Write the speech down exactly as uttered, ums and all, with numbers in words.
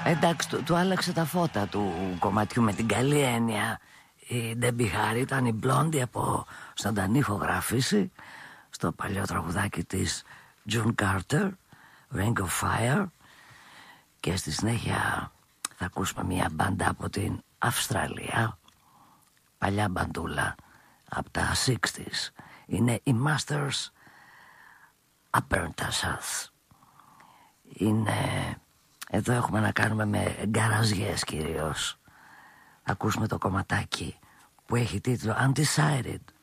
Εντάξει, του, του άλλαξε τα φώτα του κομματιού με την καλή έννοια. Η Ντέμπι Χάρη ήταν η Μπλόντι από ζωντανή ηχογράφηση στο παλιό τραγουδάκι της June Carter, Ring of Fire, και στη συνέχεια θα ακούσουμε μια μπάντα από την Αυστραλία, παλιά μπαντούλα από τα εξήντα. Είναι οι Masters Apprentices. Είναι... Εδώ έχουμε να κάνουμε με γκαραζιές κυρίως. Θα ακούσουμε το κομματάκι που έχει τίτλο Undecided.